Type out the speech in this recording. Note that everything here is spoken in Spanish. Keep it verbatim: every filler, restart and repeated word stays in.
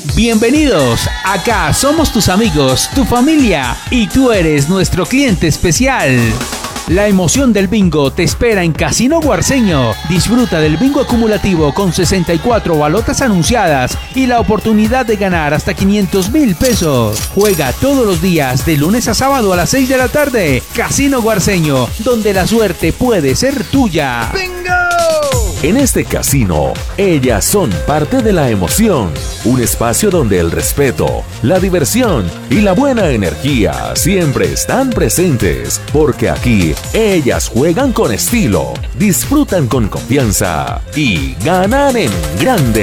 Bienvenidos, acá somos tus amigos, tu familia y tú eres nuestro cliente especial. La emoción del bingo te espera en Casino Guarceño. Disfruta del bingo acumulativo con sesenta y cuatro balotas anunciadas y la oportunidad de ganar hasta quinientos mil pesos. Juega todos los días de lunes a sábado a las seis de la tarde. Casino Guarceño, donde la suerte puede ser tuya. ¡Bingo! En este casino, ellas son parte de la emoción. Un espacio donde el respeto, la diversión y la buena energía siempre están presentes. Porque aquí, ellas juegan con estilo, disfrutan con confianza y ganan en grande.